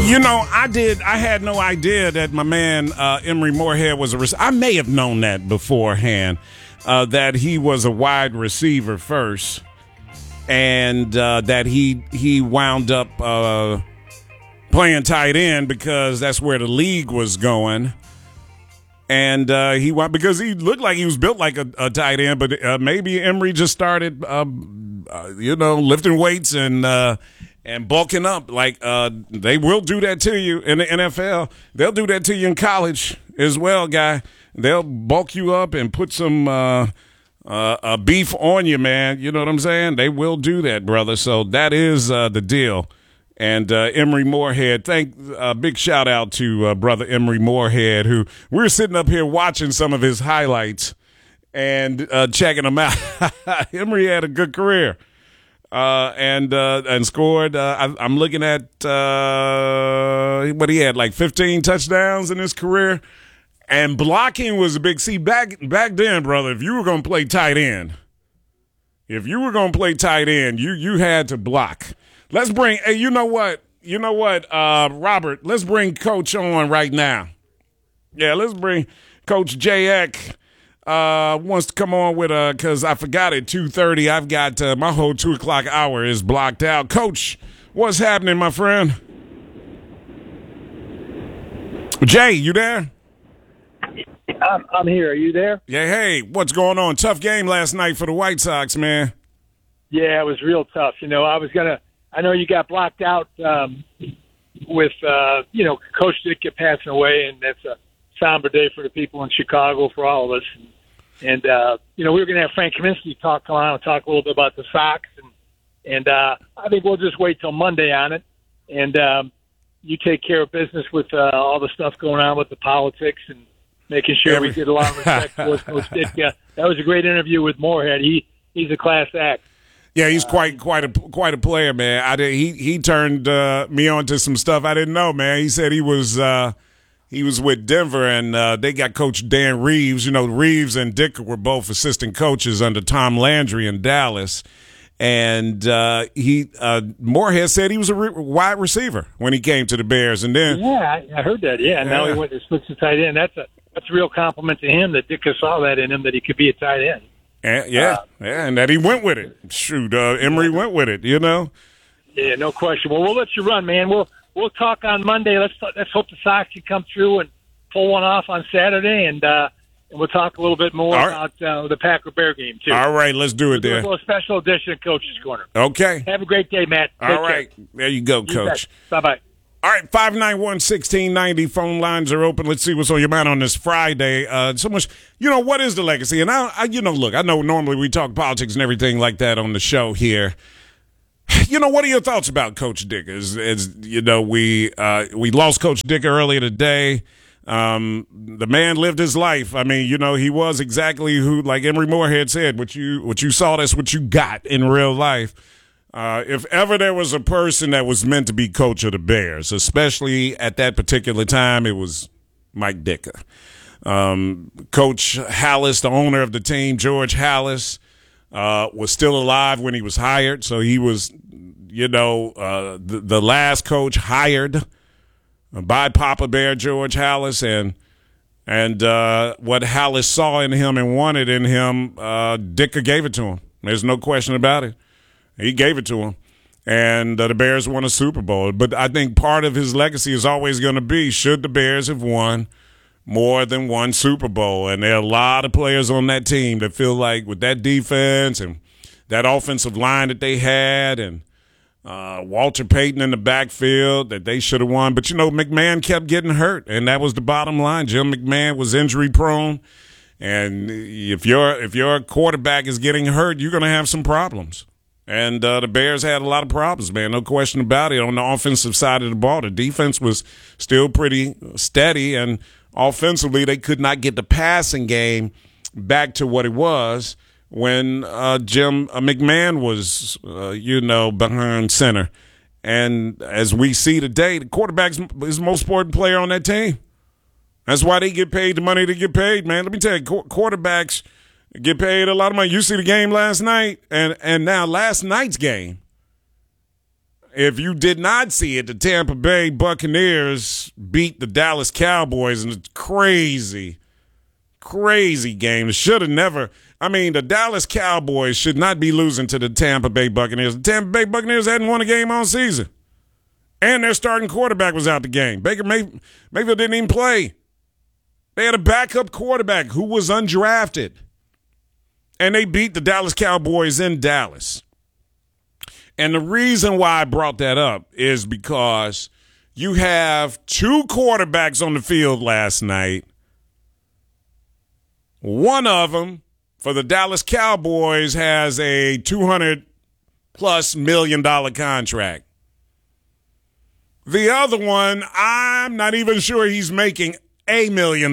You know, I had no idea that my man Emory Moorhead was a receiver. I may have known that beforehand, that he was a wide receiver first, and that he wound up playing tight end because that's where the league was going. And he went because he looked like he was built like a tight end, but maybe Emory just started, lifting weights and bulking up. Like they will do that to you in the NFL. They'll do that to you in college as well, guy. They'll bulk you up and put some beef on you, man. You know what I'm saying? They will do that, brother. So that is the deal. And Emory Moorhead, big shout out to brother Emory Moorhead, who we're sitting up here watching some of his highlights and checking them out. Emory had a good career and scored. I'm looking at what he had, like 15 touchdowns in his career, and blocking was a big. See, back then, brother, if you were going to play tight end, you had to block. Let's bring. Hey, you know what, Robert? Let's bring Coach on right now. Yeah, let's bring Coach Jay Eck. Wants to come on with because I forgot at 2:30. I've got my whole 2 o'clock hour is blocked out. Coach, what's happening, my friend? Jay, you there? I'm here. Are you there? Yeah. Hey, what's going on? Tough game last night for the White Sox, man. Yeah, it was real tough. I know you got blocked out with, Coach Ditka passing away, and that's a somber day for the people in Chicago, for all of us. And we were going to have Frank Kaminsky come on and talk a little bit about the Sox. And I think we'll just wait till Monday on it. And you take care of business with all the stuff going on with the politics and making sure we get a lot of respect towards Coach Ditka. That was a great interview with Moorhead. He's a class act. Yeah, he's quite a player, man. He turned me on to some stuff I didn't know, man. He said he was with Denver, and they got Coach Dan Reeves. You know, Reeves and Ditka were both assistant coaches under Tom Landry in Dallas, and Moorhead said he was a wide receiver when he came to the Bears, and then I heard that. Yeah, and now he went to switch to tight end. That's a real compliment to him that Ditka saw that in him, that he could be a tight end. And that he went with it. Shoot, Emory went with it, you know? Yeah, no question. Well, we'll let you run, man. We'll talk on Monday. Let's hope the Sox can come through and pull one off on Saturday, and we'll talk a little bit more about the Packer-Bear game, too. All right, let's do it there. We'll do a special edition of Coach's Corner. Okay. Have a great day, Matt. All right. There you go, Coach. Bye-bye. All right, 591-1690. Phone lines are open. Let's see what's on your mind on this Friday. So much, what is the legacy? And look, I know normally we talk politics and everything like that on the show here. What are your thoughts about Coach Ditka? We lost Coach Ditka earlier today. The man lived his life. I mean, he was exactly who, like Emory Moorhead said, what you saw, that's what you got in real life. If ever there was a person that was meant to be coach of the Bears, especially at that particular time, it was Mike Ditka. Coach Halas, the owner of the team, George Halas, was still alive when he was hired. So he was, the last coach hired by Papa Bear, George Halas, and what Halas saw in him and wanted in him, Ditka gave it to him. There's no question about it. He gave it to him, and the Bears won a Super Bowl. But I think part of his legacy is always going to be, should the Bears have won more than one Super Bowl? And there are a lot of players on that team that feel like with that defense and that offensive line that they had and Walter Payton in the backfield, that they should have won. But, McMahon kept getting hurt, and that was the bottom line. Jim McMahon was injury-prone. And if your quarterback is getting hurt, you're going to have some problems. And the Bears had a lot of problems, man. No question about it. On the offensive side of the ball, the defense was still pretty steady, and offensively, they could not get the passing game back to what it was when Jim McMahon was, behind center. And as we see today, the quarterback is the most important player on that team. That's why they get paid the money they get paid, man. Let me tell you, quarterbacks get paid a lot of money. You see the game last night, and now last night's game. if you did not see it, the Tampa Bay Buccaneers beat the Dallas Cowboys in a crazy game. Should have never. I mean, the Dallas Cowboys should not be losing to the Tampa Bay Buccaneers. The Tampa Bay Buccaneers hadn't won a game all season. And their starting quarterback was out the game. Baker Mayfield didn't even play. They had a backup quarterback who was undrafted. And they beat the Dallas Cowboys in Dallas. And the reason why I brought that up is because you have two quarterbacks on the field last night. One of them, for the Dallas Cowboys, has a $200+ million contract. The other one, I'm not even sure he's making $1 million.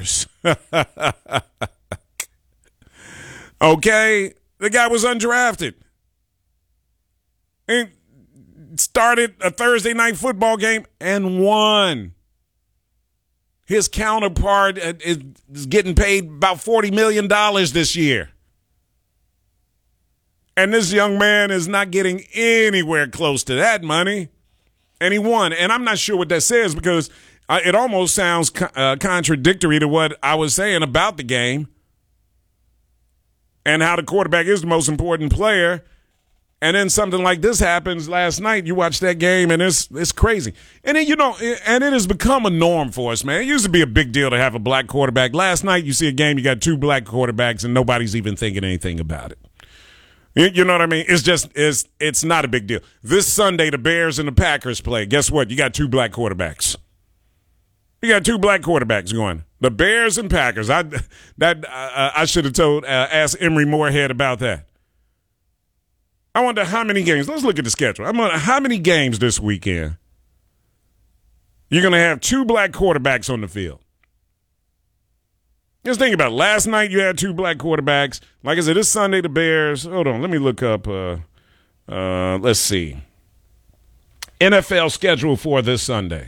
Okay? The guy was undrafted. And started a Thursday night football game and won. His counterpart is getting paid about $40 million this year. And this young man is not getting anywhere close to that money. And he won. And I'm not sure what that says because it almost sounds contradictory to what I was saying about the game and how the quarterback is the most important player. And then something like this happens last night. You watch that game, and it's crazy. And then, and it has become a norm for us, man. It used to be a big deal to have a black quarterback. Last night, you see a game, you got two black quarterbacks, and nobody's even thinking anything about it. You know what I mean? It's not a big deal. This Sunday, the Bears and the Packers play. Guess what? You got two black quarterbacks. You got two black quarterbacks going. The Bears and Packers. I should have asked Emory Moorhead about that. I wonder how many games. Let's look at the schedule. I wonder how many games this weekend you're going to have two black quarterbacks on the field. Just think about it. Last night you had two black quarterbacks. Like I said, this Sunday the Bears. Hold on. Let me look up. Let's see. NFL schedule for this Sunday.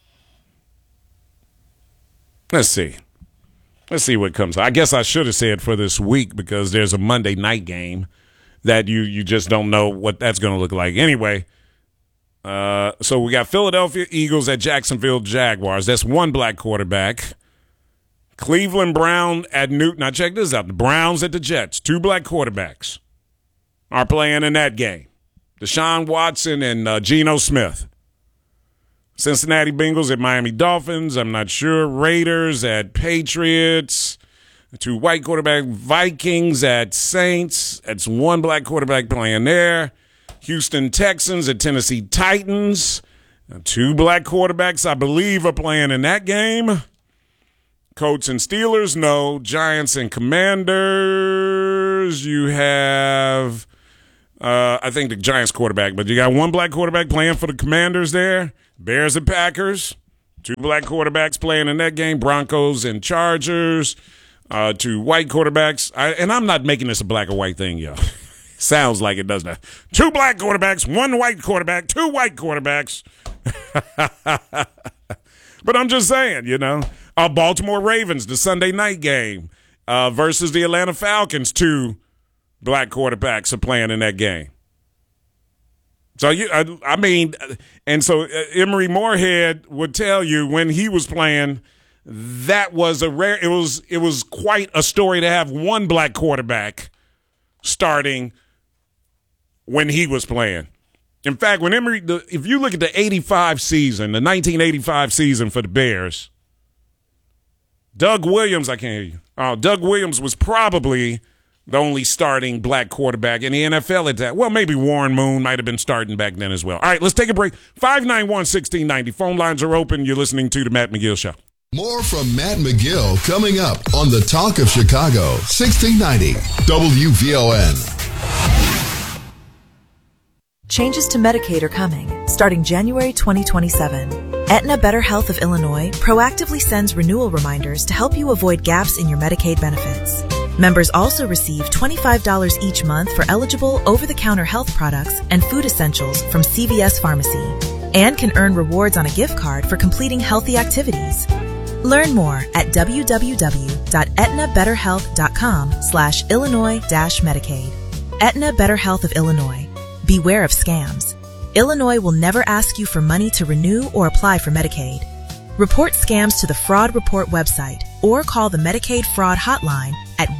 Let's see. Let's see what comes. I guess I should have said for this week because there's a Monday night game that you just don't know what that's going to look like. Anyway, so we got Philadelphia Eagles at Jacksonville Jaguars. That's one black quarterback. Cleveland Brown at Newton. Now check this out. The Browns at the Jets. Two black quarterbacks are playing in that game. Deshaun Watson and Geno Smith. Cincinnati Bengals at Miami Dolphins. I'm not sure. Raiders at Patriots. Two white quarterback. Vikings at Saints. That's one black quarterback playing there. Houston Texans at Tennessee Titans. Two black quarterbacks, I believe, are playing in that game. Colts and Steelers, no. Giants and Commanders. You have, I think the Giants quarterback, but you got one black quarterback playing for the Commanders there. Bears and Packers. Two black quarterbacks playing in that game. Broncos and Chargers. Two white quarterbacks. And I'm not making this a black or white thing, yo. Sounds like it, doesn't it? Two black quarterbacks, one white quarterback, two white quarterbacks. But I'm just saying, Baltimore Ravens, the Sunday night game, versus the Atlanta Falcons, two black quarterbacks are playing in that game. So, so Emory Moorhead would tell you when he was playing, that was it was quite a story to have one black quarterback starting when he was playing. In fact, when if you look at the 1985 season for the Bears, Doug Williams, I can't hear you. Doug Williams was probably the only starting black quarterback in the NFL at that. Well, maybe Warren Moon might have been starting back then as well. All right, let's take a break. 591-1690. Phone lines are open. You're listening to The Matt McGill Show. More from Matt McGill coming up on the Talk of Chicago, 1690 WVON. Changes to Medicaid are coming, starting January 2027. Aetna Better Health of Illinois proactively sends renewal reminders to help you avoid gaps in your Medicaid benefits. Members also receive $25 each month for eligible over-the-counter health products and food essentials from CVS Pharmacy, and can earn rewards on a gift card for completing healthy activities. Learn more at www.aetnabetterhealth.com/Illinois-Medicaid. Aetna Better Health of Illinois. Beware of scams. Illinois will never ask you for money to renew or apply for Medicaid. Report scams to the Fraud Report website or call the Medicaid Fraud Hotline at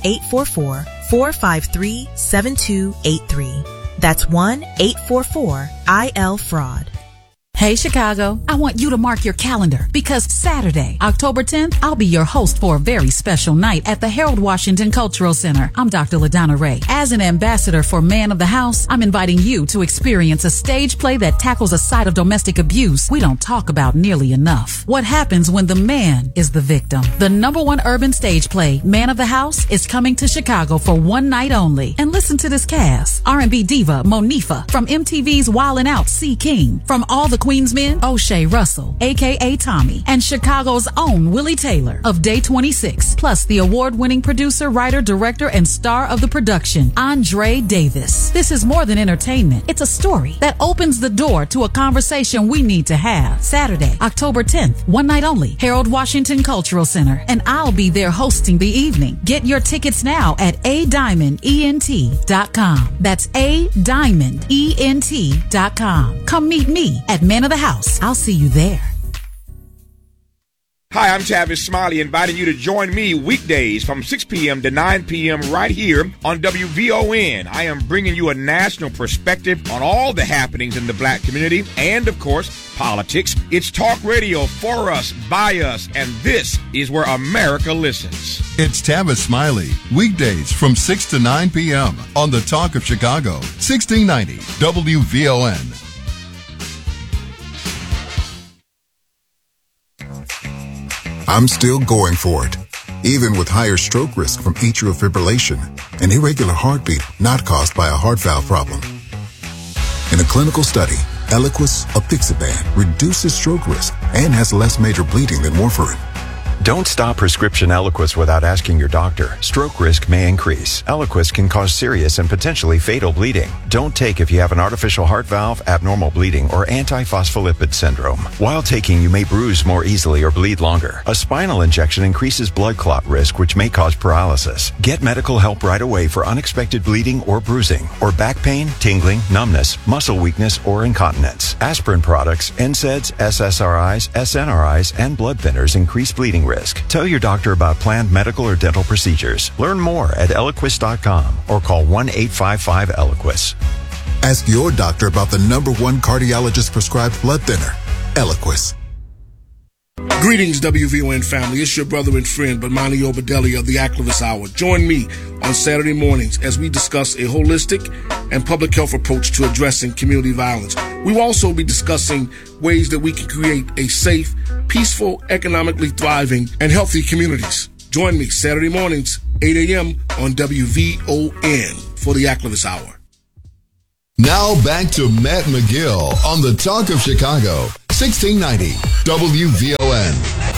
1-844-453-7283. That's 1-844-IL-FRAUD. Hey, Chicago, I want you to mark your calendar because Saturday, October 10th, I'll be your host for a very special night at the Harold Washington Cultural Center. I'm Dr. LaDonna Ray. As an ambassador for Man of the House, I'm inviting you to experience a stage play that tackles a side of domestic abuse we don't talk about nearly enough. What happens when the man is the victim? The #1 urban stage play, Man of the House, is coming to Chicago for one night only. And listen to this cast. R&B diva Monifa, from MTV's Wildin' Out, C. King, from All the Queen's Men, O'Shea Russell, a.k.a. Tommy, and Chicago's own Willie Taylor of Day 26, plus the award-winning producer, writer, director, and star of the production, Andre Davis. This is more than entertainment. It's a story that opens the door to a conversation we need to have. Saturday, October 10th, one night only, Harold Washington Cultural Center, and I'll be there hosting the evening. Get your tickets now at adiamondent.com. That's adiamondent.com. Come meet me at Man of the House. I'll see you there. Hi, I'm Tavis Smiley, inviting you to join me weekdays from 6 p.m. to 9 p.m. right here on WVON. I am bringing you a national perspective on all the happenings in the black community and, of course, politics. It's talk radio for us, by us, and this is where America listens. It's Tavis Smiley, weekdays from 6 to 9 p.m. on the Talk of Chicago, 1690 WVON. I'm still going for it, even with higher stroke risk from atrial fibrillation, an irregular heartbeat not caused by a heart valve problem. In a clinical study, Eliquis apixaban reduces stroke risk and has less major bleeding than warfarin. Don't stop prescription Eliquis without asking your doctor. Stroke risk may increase. Eliquis can cause serious and potentially fatal bleeding. Don't take if you have an artificial heart valve, abnormal bleeding, or antiphospholipid syndrome. While taking, you may bruise more easily or bleed longer. A spinal injection increases blood clot risk, which may cause paralysis. Get medical help right away for unexpected bleeding or bruising, or back pain, tingling, numbness, muscle weakness, or incontinence. Aspirin products, NSAIDs, SSRIs, SNRIs, and blood thinners increase bleeding risk. Tell your doctor about planned medical or dental procedures. Learn more at Eliquis.com or call 1-855-ELIQUIS. Ask your doctor about the #1 cardiologist prescribed blood thinner, Eliquis. Greetings, WVON family. It's your brother and friend, Bomani Obadelli of the Activist Hour. Join me on Saturday mornings as we discuss a holistic and public health approach to addressing community violence. We will also be discussing ways that we can create a safe, peaceful, economically thriving, and healthy communities. Join me Saturday mornings, 8 a.m. on WVON for the Activist Hour. Now back to Matt McGill on the Talk of Chicago, 1690 WVON.